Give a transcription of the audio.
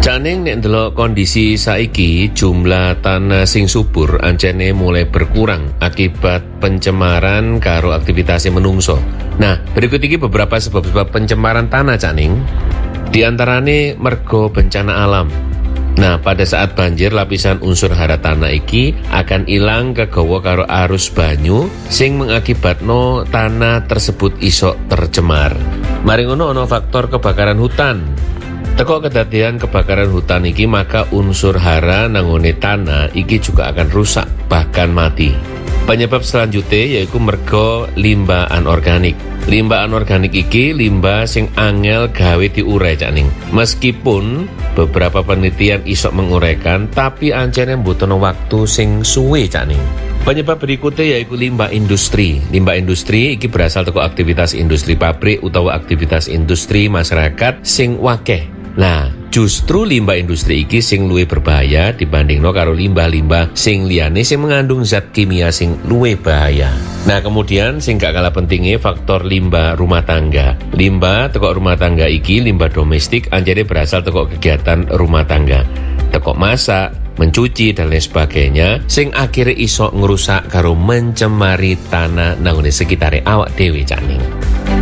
Caning nek ndelok kondisi saiki, jumlah tanah sing subur ancene mulai berkurang akibat pencemaran karo aktivitas menungso. Nah, berikut iki beberapa sebab-sebab pencemaran tanah, Caning. Di antarane mergo bencana alam. Nah, pada saat banjir lapisan unsur hara tanah iki akan ilang kegawa karo arus banyu sing mengakibatno tanah tersebut iso tercemar. Mari ngono ana faktor kebakaran hutan. Teko kedadian kebakaran hutan iki maka unsur hara nangone tanah iki juga akan rusak bahkan mati. Penyebab selanjutnya yaitu mergo limbah anorganik. Limbah anorganik iki limbah sing angel gawe diurai, Caning. Meskipun beberapa penelitian isok menguraikan, tapi ancene mbutuhno waktu sing suwe, Caning. Penyebab berikutnya yaitu limbah industri. Limbah industri iki berasal teko aktivitas industri pabrik utawa aktivitas industri masyarakat sing wakeh. Nah, justru limbah industri iki sing luwih berbahaya dibandingno karo limbah-limbah sing liyane sing mengandung zat kimia sing luwih bahaya. Nah, kemudian sing gak kalah pentingnya faktor limbah rumah tangga. Limbah teko rumah tangga iki, limbah domestik anjane berasal teko kegiatan rumah tangga. Teko masak, mencuci dan lain sebagainya sing akhirnya iso ngerusak karo mencemari tanah nang sekitare awak dhewe, Caning.